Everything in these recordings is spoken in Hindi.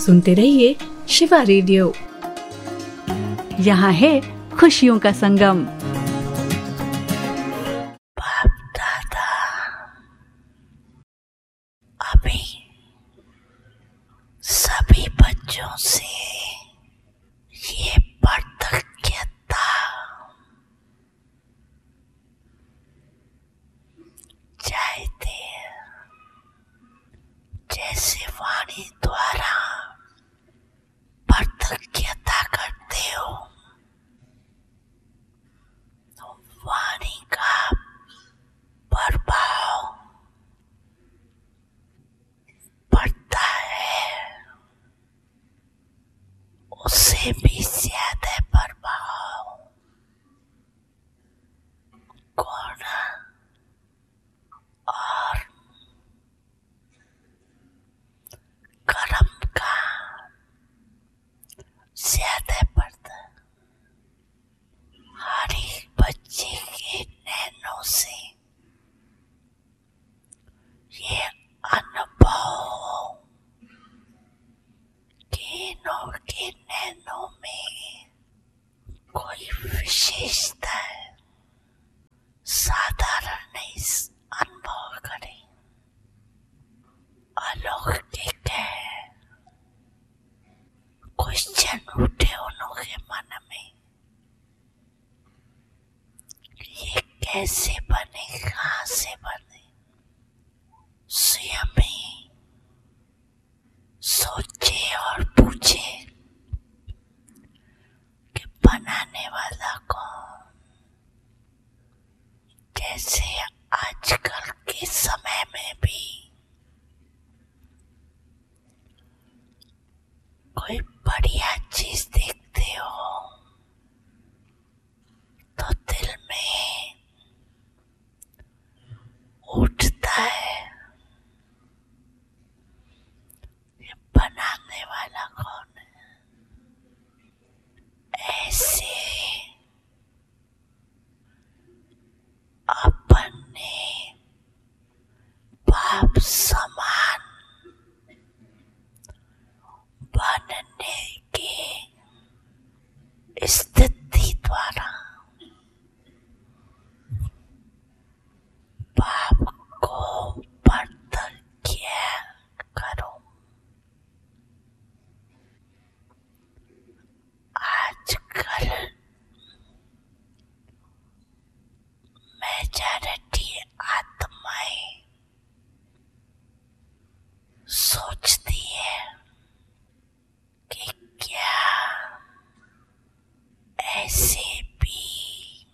सुनते रहिए शिवा रेडियो। यहाँ है खुशियों का संगम। बाप दादा अभी सभी बच्चों से ये प्रतिज्ञा चाहते हैं, जैसे वाणी द्वारा प्रतिज्ञा करते हो, वाणी का प्रभाव पड़ता है, उससे भी ज्यादा प्रभाव गुण और कर्म का ज्यादा पड़ता है। हर एक बच्चे के नैनों से ये अनुभव के नैनों में कोई विशेषता है, साधारण नहीं अनुभव करें, अलौकिक है। क्वेश्चन उठे उनके मन में, ये कैसे बने, कहाँ से बने, स्वयं ही सोचे और पूछे कि बनाने वाला कौन। जैसे आजकल के समय में भी कोई बढ़िया चीज देखते हो तो दिल में उठता है, ये बनाने वाला कौन है। ऐसे अपने बाप समान बनने की स्थिति द्वारा बाप को प्रतिज्ञा करो। आजकल मेजॉरिटी आत्माएं सोचती है कि क्या ऐसे भी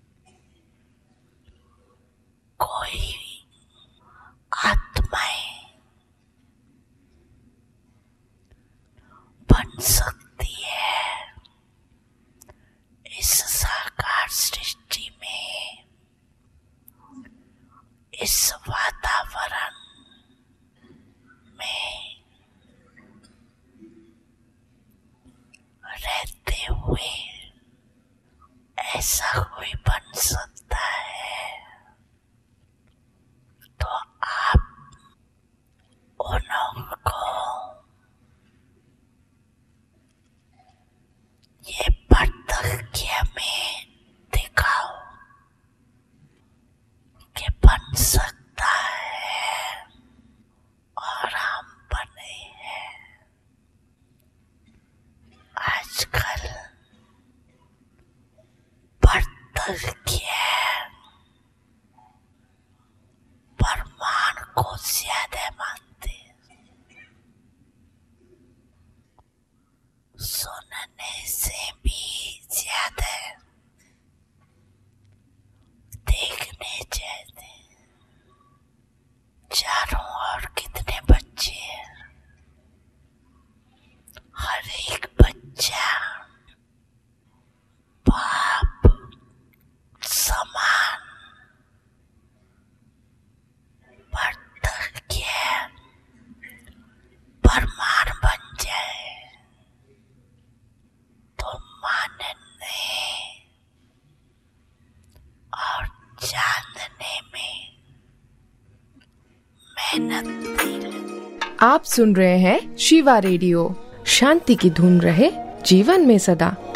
कोई आत्माएं बन सकती है इस साकार सृष्टि में, इस वातावरण में रहते हुए ऐसा कोई बन सकता है। तो आप उनको ये प्रतिज्ञा में दिखाओ कि बन सकता है और हम बने हैं। आजकल प्रतिज्ञा प्रमाण को ज्यादा मानते हैं, सुनने से भी ज्यादा देखने चाहते हैं। चारों ओर कितने बच्चे हैं, हर एक बच्चा बाप समान प्रतिज्ञा प्रमाण बन जाए तो मानने और जानने में मेहनत नहीं लगती। आप सुन रहे हैं शिवा रेडियो। शांति की धुन रहे जीवन में सदा।